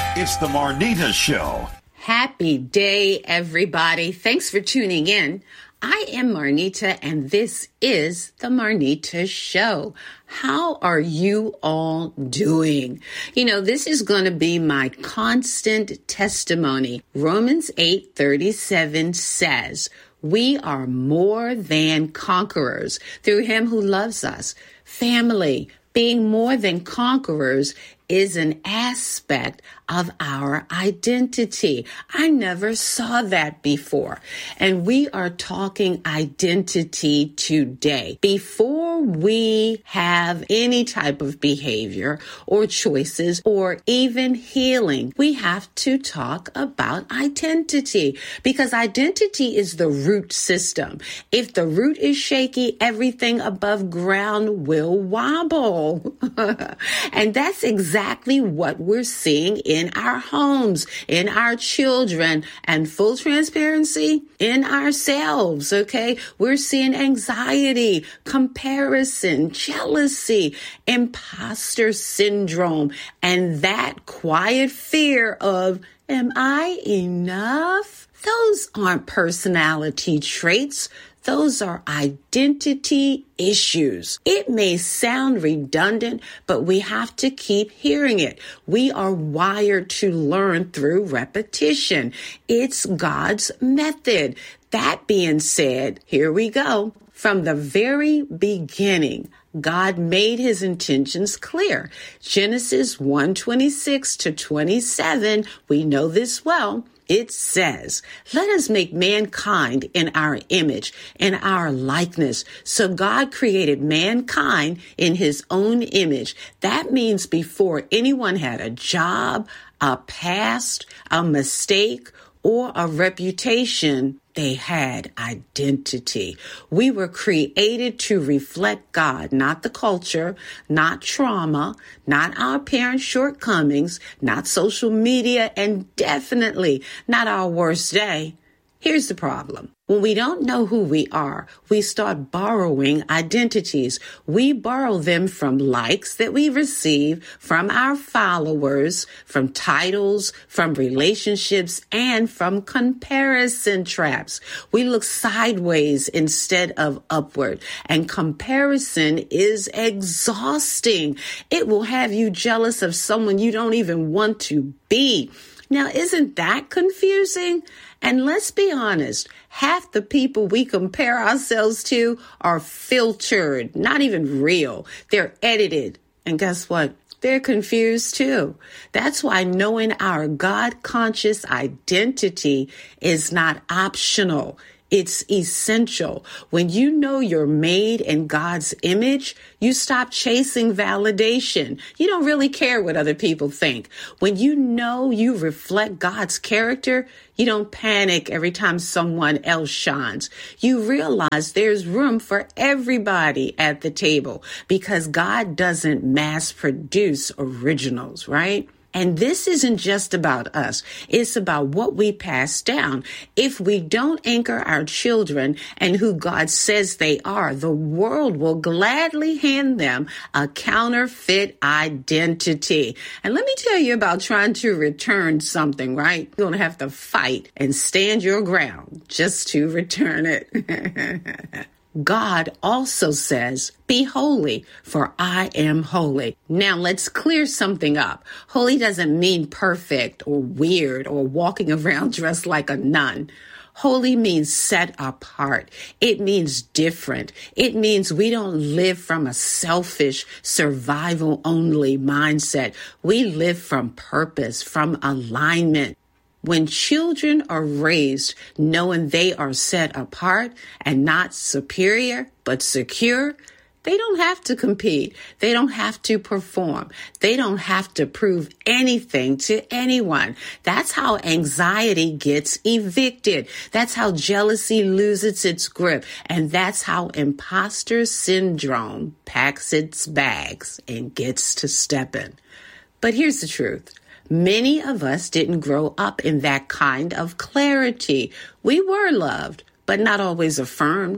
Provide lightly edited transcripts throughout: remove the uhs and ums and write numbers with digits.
It's the Marnita Show. Happy day, everybody. Thanks for tuning in. I am Marnita, and this is the Marnita Show. How are you all doing? You know, this is going to be my constant testimony. Romans 8:37 says, we are more than conquerors through him who loves us. Family, being more than conquerors is an aspect of our identity. I never saw that before. And we are talking identity today. Before we have any type of behavior or choices or even healing, we have to talk about identity, because identity is the root system. If the root is shaky, everything above ground will wobble. And that's exactly what we're seeing in our homes, in our children, and full transparency, in ourselves, okay? We're seeing anxiety, comparison, jealousy, imposter syndrome, and that quiet fear of, am I enough? Those aren't personality traits. Those are identity issues. It may sound redundant, but we have to keep hearing it. We are wired to learn through repetition. It's God's method. That being said, here we go. From the very beginning, God made his intentions clear. Genesis 1:26 to 27, we know this well. It says, let us make mankind in our image, in our likeness. So God created mankind in his own image. That means before anyone had a job, a past, a mistake, or a reputation, they had identity. We were created to reflect God, not the culture, not trauma, not our parents' shortcomings, not social media, and definitely not our worst day. Here's the problem. When we don't know who we are, we start borrowing identities. We borrow them from likes that we receive from our followers, from titles, from relationships, and from comparison traps. We look sideways instead of upward, and comparison is exhausting. It will have you jealous of someone you don't even want to be. Now, isn't that confusing? And let's be honest, half the people we compare ourselves to are filtered, not even real. They're edited. And guess what? They're confused too. That's why knowing our God-conscious identity is not optional. It's essential. When you know you're made in God's image, you stop chasing validation. You don't really care what other people think. When you know you reflect God's character, you don't panic every time someone else shines. You realize there's room for everybody at the table because God doesn't mass produce originals, right? And this isn't just about us. It's about what we pass down. If we don't anchor our children and who God says they are, the world will gladly hand them a counterfeit identity. And let me tell you about trying to return something, right? You're going to have to fight and stand your ground just to return it. God also says, be holy, for I am holy. Now let's clear something up. Holy doesn't mean perfect or weird or walking around dressed like a nun. Holy means set apart. It means different. It means we don't live from a selfish, survival-only mindset. We live from purpose, from alignment. When children are raised knowing they are set apart and not superior, but secure, they don't have to compete. They don't have to perform. They don't have to prove anything to anyone. That's how anxiety gets evicted. That's how jealousy loses its grip. And that's how imposter syndrome packs its bags and gets to stepping. But here's the truth. Many of us didn't grow up in that kind of clarity. We were loved, but not always affirmed.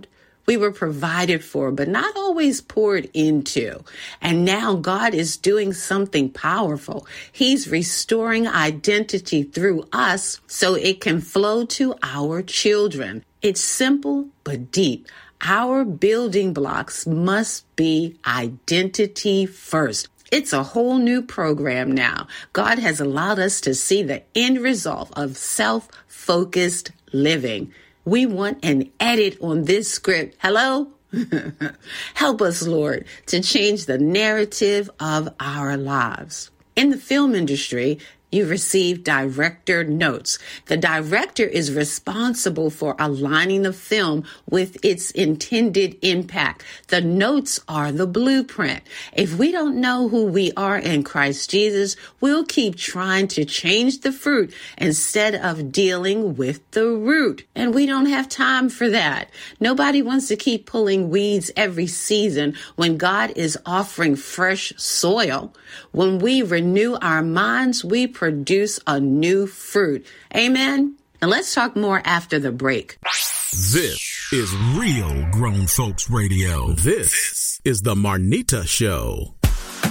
We were provided for, but not always poured into. And now God is doing something powerful. He's restoring identity through us so it can flow to our children. It's simple but deep. Our building blocks must be identity first. It's a whole new program now. God has allowed us to see the end result of self-focused living. We want an edit on this script. Hello? Help us, Lord, to change the narrative of our lives. In the film industry, you receive director notes. The director is responsible for aligning the film with its intended impact. The notes are the blueprint. If we don't know who we are in Christ Jesus, we'll keep trying to change the fruit instead of dealing with the root. And we don't have time for that. Nobody wants to keep pulling weeds every season when God is offering fresh soil. When we renew our minds, we produce a new fruit. Amen. And let's talk more after the break. This is Real Grown Folks Radio. This is the Marnita Show.